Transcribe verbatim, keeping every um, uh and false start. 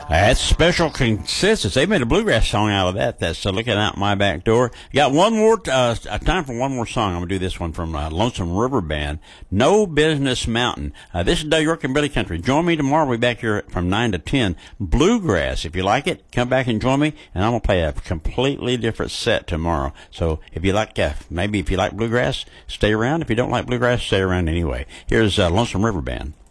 That's Special Consistency. They made a bluegrass song out of that. That's uh, Looking Out My Back Door. Got one more, uh, time for one more song. I'm going to do this one from uh, Lonesome River Band, No Business Mountain. Uh, this is Doug York and Billy Country. Join me tomorrow. We'll be back here from nine to ten. Bluegrass. If you like it, come back and join me, and I'm going to play a completely different set tomorrow. So if you like, uh, maybe if you like bluegrass, stay around. If you don't like bluegrass, stay around anyway. Here's uh, Lonesome River Band.